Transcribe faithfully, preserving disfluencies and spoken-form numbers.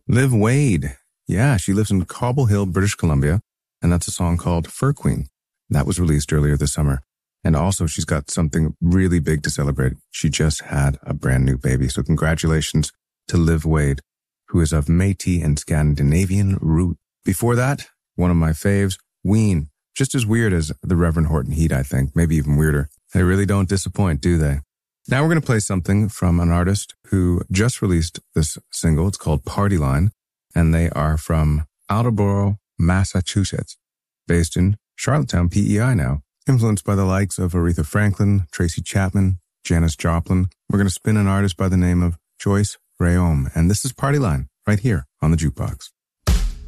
Liv Wade. Yeah, she lives in Cobble Hill, British Columbia, and that's a song called Fur Queen. That was released earlier this summer. And also, she's got something really big to celebrate. She just had a brand new baby. So congratulations to Liv Wade, who is of Métis and Scandinavian root. Before that, one of my faves, Ween. Just as weird as the Reverend Horton Heat, I think. Maybe even weirder. They really don't disappoint, do they? Now we're going to play something from an artist who just released this single. It's called Party Line, and they are from Attleboro, Massachusetts, based in Charlottetown, P E I now. Influenced by the likes of Aretha Franklin, Tracy Chapman, Janis Joplin. We're going to spin an artist by the name of Joyce Rayom. And this is Party Line right here on the Jukebox.